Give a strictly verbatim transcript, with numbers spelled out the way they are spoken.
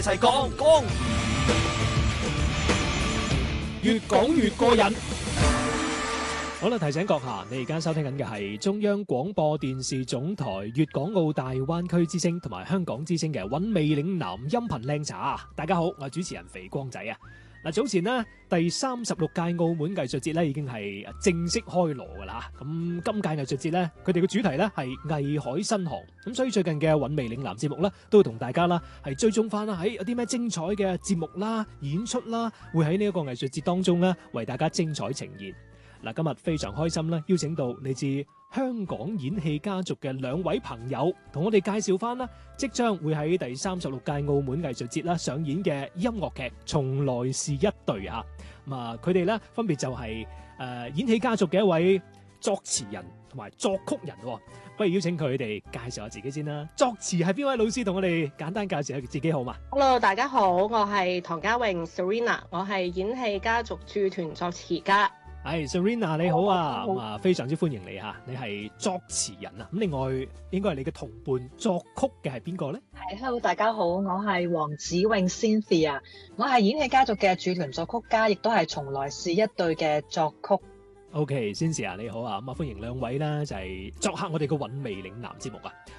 一齊講講，越講越過癮。好啦，提醒閣下，你而家收聽緊嘅係中央廣播電視總台粵港澳大灣區之聲同埋香港之聲嘅韻味嶺南音頻靚茶。大家好，我係主持人肥光仔啊。嗱，早前呢，第三十六屆澳門藝術節咧已經係正式開鑼噶啦。咁今屆藝術節咧，佢哋嘅主題咧係藝海新航。咁所以最近嘅韻味嶺南節目咧，都會同大家啦係追蹤翻啦，喺有啲咩精彩嘅節目啦、演出啦，會喺呢一個藝術節當中咧為大家精彩呈現。嗱，今日非常開心啦，邀請到嚟自香港演戲家族嘅兩位朋友，同我哋介紹翻啦，即將會喺第三十六屆澳門藝術節啦上演嘅音樂劇《從來是一對》啊！咁啊，佢哋咧分別就係、是、誒、呃、演戲家族嘅一位作詞人同埋作曲人、哦，不如邀請佢哋介紹下自己先啦。作詞係邊位老師？同我哋簡單介紹下自己好嘛 ？Hello， 大家好，我係唐家詠 Serena， 我係演戲家族駐團作詞家。 係 Serena 你好啊，咁啊非常之歡迎你吓，你係作詞人啊，咁另外應該係你嘅同伴作曲嘅係邊個咧？ 係 Hello， 大家好，我係黃子詠 Cynthia， 我係演戲家族嘅駐團作曲家，亦都係從來是一對嘅作曲。 OK，Cynthia 你好啊，咁啊歡迎兩位啦，就係作客我哋嘅韻味嶺南節目啊。